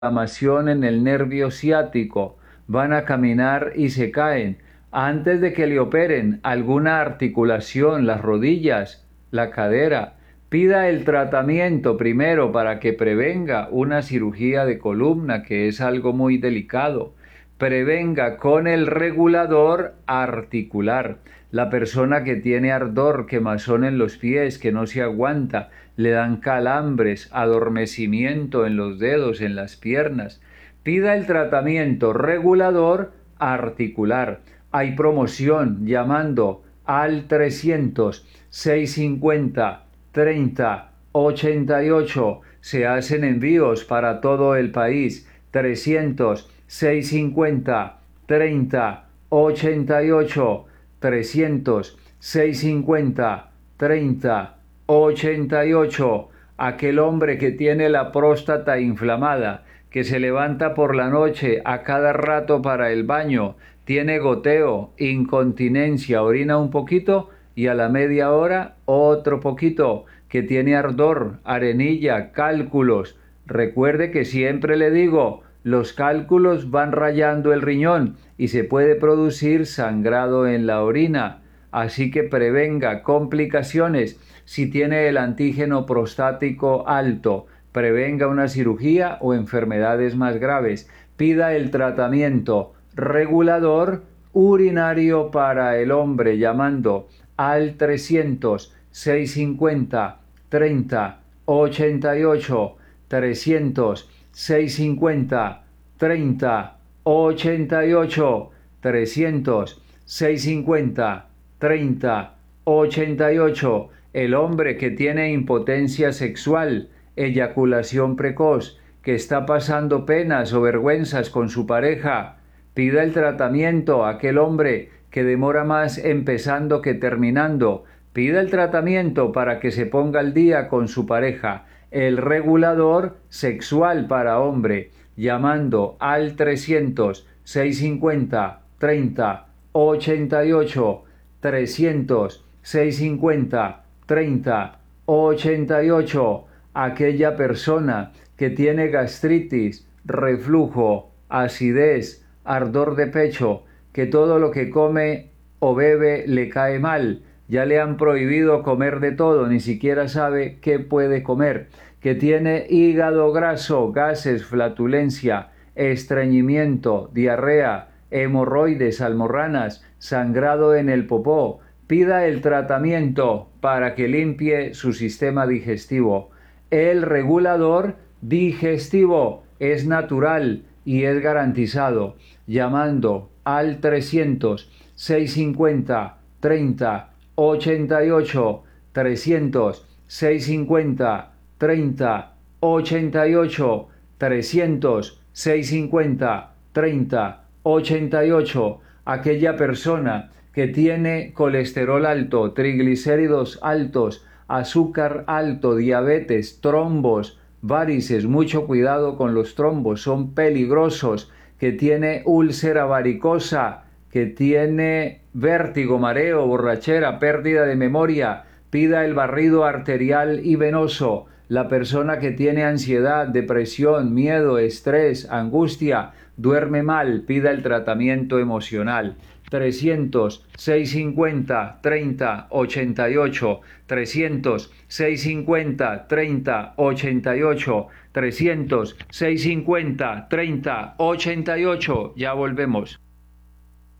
inflamación en el nervio ciático, van a caminar y se caen. Antes de que le operen alguna articulación, las rodillas, la cadera, pida el tratamiento primero para que prevenga una cirugía de columna, que es algo muy delicado. Prevenga con el regulador articular. La persona que tiene ardor, quemazón en los pies, que no se aguanta, le dan calambres, adormecimiento en los dedos, en las piernas. Pida el tratamiento regulador articular. Hay promoción llamando al 300-650-30-88. Se hacen envíos para todo el país. 300-650-30-88. 300-650-30-88. Aquel hombre que tiene la próstata inflamada, que se levanta por la noche a cada rato para el baño, tiene goteo, incontinencia, orina un poquito y a la media hora otro poquito, que tiene ardor, arenilla, cálculos. Recuerde que siempre le digo, los cálculos van rayando el riñón y se puede producir sangrado en la orina. Así que prevenga complicaciones. Si tiene el antígeno prostático alto, prevenga una cirugía o enfermedades más graves. Pida el tratamiento regulador urinario para el hombre llamando al 300-650-30-88. 300-650-30-88. 300-650-30-88. El hombre que tiene impotencia sexual, eyaculación precoz, que está pasando penas o vergüenzas con su pareja, pida el tratamiento. Aquel hombre que demora más empezando que terminando, pida el tratamiento para que se ponga al día con su pareja. El regulador sexual para hombre, llamando al 300-650-30-88. 300-650-30-88. Aquella persona que tiene gastritis, reflujo, acidez, ardor de pecho, que todo lo que come o bebe le cae mal, ya le han prohibido comer de todo, ni siquiera sabe qué puede comer, que tiene hígado graso, gases, flatulencia, estreñimiento, diarrea, hemorroides, almorranas, sangrado en el popó, pida el tratamiento para que limpie su sistema digestivo. El regulador digestivo es natural y es garantizado, llamando al 300-650-30-88. 300-650-30-88. 300-650-30-88. Aquella persona que tiene colesterol alto, triglicéridos altos, azúcar alto, diabetes, trombos, varices, mucho cuidado con los trombos, son peligrosos, que tiene úlcera varicosa, que tiene vértigo, mareo, borrachera, pérdida de memoria, pida el barrido arterial y venoso. La persona que tiene ansiedad, depresión, miedo, estrés, angustia, duerme mal, pida el tratamiento emocional. 300-650-30-88. 300-650-30-88. 300-650-30-88. Ya volvemos.